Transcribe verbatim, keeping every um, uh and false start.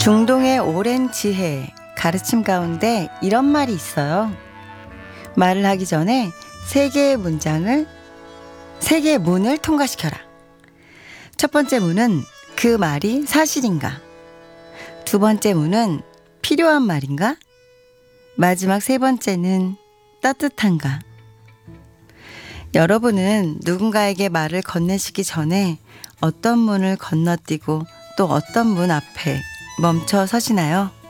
중동의 오랜 지혜, 가르침 가운데 이런 말이 있어요. 말을 하기 전에 세 개의 문장을, 세 개의 문을 통과시켜라. 첫 번째 문은 그 말이 사실인가? 두 번째 문은 필요한 말인가? 마지막 세 번째는 따뜻한가? 여러분은 누군가에게 말을 건네시기 전에 어떤 문을 건너뛰고 또 어떤 문 앞에 멈춰 서시나요?